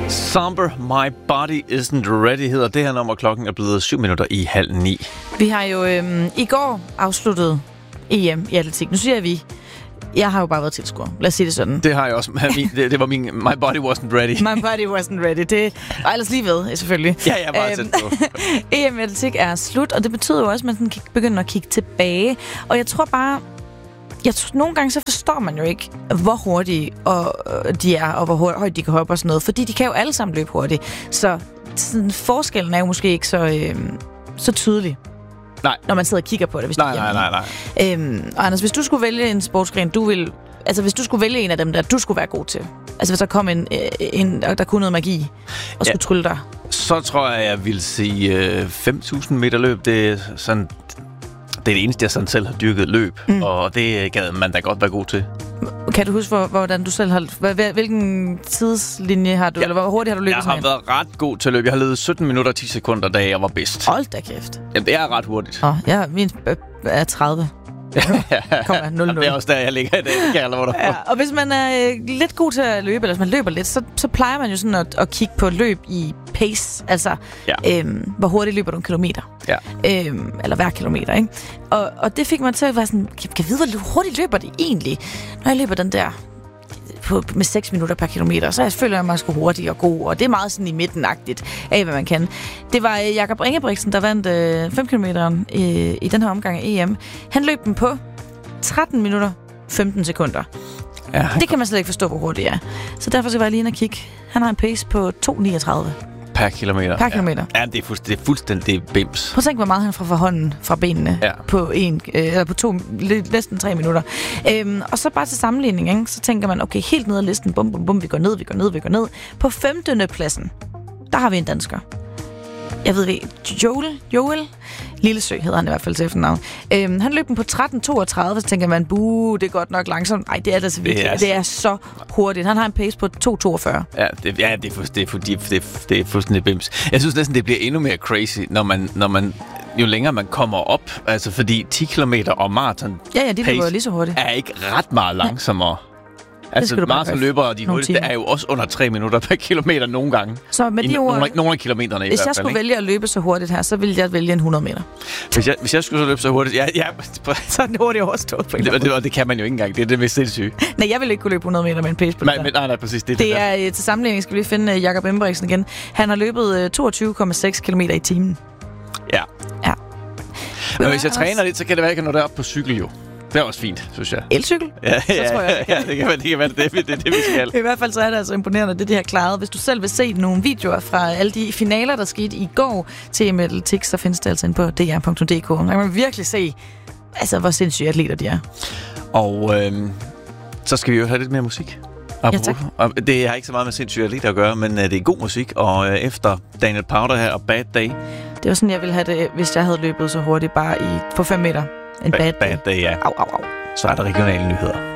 Somber, My Body Isn't Ready hedder det her nummer. Klokken er blevet 8:07. Vi har jo i går afsluttet EM i atletik. Nu siger jeg vi. Jeg har jo bare været tilskuer. Lad os sige det sådan. Det har jeg også. Det var min My Body Wasn't Ready. My body wasn't ready. Det var ellers lige ved, selvfølgelig. Ja, jeg var tæt på. EM i atletik er slut, og det betyder jo også, at man begynder at kigge tilbage. Og jeg tror bare... nogle gange så forstår man jo ikke, hvor hurtige de er, og hvor højt de kan hoppe og sådan noget. Fordi de kan jo alle sammen løbe hurtigt. Så sådan, forskellen er jo måske ikke så tydelig. Nej. Når man sidder og kigger på det. Hvis Nej. Og Anders, hvis du skulle vælge en sportsgren, hvis du skulle vælge en af dem, der du skulle være god til. Altså hvis der kom en der kunne noget magi og skulle trylle dig. Så tror jeg vil sige 5.000 meter løb. Det er sådan... Det er det eneste, jeg sådan selv har dyrket løb, og det gad man da godt være god til. Kan du huske, hvordan du selv har... Hvilken tidslinje har du, eller hvor hurtigt har du løbet? Jeg har været ret god til at løbe. Jeg har løbet 17 minutter og 10 sekunder, da jeg var bedst. Hold da kæft. Jamen, det er ret hurtigt. Min er 30. Det er også der, jeg ligger i dag, det kan jeg love dig for. Ja, og hvis man er lidt god til at løbe, eller hvis man løber lidt, så plejer man jo sådan at kigge på løb i pace. Altså, hvor hurtigt løber du en kilometer. Ja. Eller hver kilometer, ikke? Og det fik man til at være sådan, kan jeg vide, hvor hurtigt løber det egentlig? Når jeg løber den der med 6 minutter per kilometer, så jeg føler jeg mig sgu hurtig og god, og det er meget sådan i midten-agtigt af, hvad man kan. Det var Jakob Ingebrigtsen, der vandt 5 kilometer i den her omgang af EM. Han løb den på 13 minutter 15 sekunder. Ja, det kan man slet ikke forstå, hvor hurtigt det er. Så derfor skal jeg lige ind og kigge. Han har en pace på 2,39. Per kilometer. Ja, det er fuldstændig bims. Prøv at tænke, hvor meget han får fra hånden, fra benene på næsten 3 minutter. Og så bare til sammenligning, ikke? Så tænker man, okay, helt ned ad listen, bum, bum, bum, vi går ned. På 15. pladsen, der har vi en dansker. Jeg ved ikke, Joel Lillesø hedder han i hvert fald til efternavn. Han løb den på 13.32, så tænker man, det er godt nok langsomt. Nej, det er det så virkelig. Det er så hurtigt. Han har en pace på 2.42. Ja, det er fuldstændig bims. Jeg synes næsten, det bliver endnu mere crazy, når man jo længere man kommer op. Altså, fordi 10 kilometer og maraton de løber lige så hurtigt. Er ikke ret meget langsommere. Altså, maratonløbere og de hurtige, det er jo også under 3 minutter per kilometer nogle gange. Så med de ord, nogle af kilometerne i hvert fald. Hvis jeg skulle vælge at løbe så hurtigt her, så ville jeg vælge en 100 meter. Hvis jeg skulle løbe så hurtigt, så er den hurtigt overstået på en det kan man jo ikke engang. Det er det mest sindssyge. Nej, jeg ville ikke kunne løbe 100 meter med en pace på det. Nej, præcis. Det er til sammenligning, skal vi finde Jakob Ingebrigtsen igen. Han har løbet 22,6 km i timen. Ja. Men hvis jeg træner lidt, så kan det være, at jeg kan nå derop på cykel jo. Det er også fint, synes jeg. Elcykel? Ja, tror jeg. Ja, det kan være det er det, vi skal. I hvert fald så er det altså imponerende, det de har klaret. Hvis du selv vil se nogle videoer fra alle de finaler, der skete i går til EM Atletik, så findes det altså inde på dr.dk. Der kan man virkelig se, altså, hvor sindssyge atleter de er. Og så skal vi jo have lidt mere musik. Ja, tak. Og det har ikke så meget med sindssyge atleter at gøre, men det er god musik. Og efter Daniel Powter her og Bad Day. Det var sådan, jeg ville have det, hvis jeg havde løbet så hurtigt bare på 5 meter. En bad day. Ja. Au. Så er der regionale nyheder.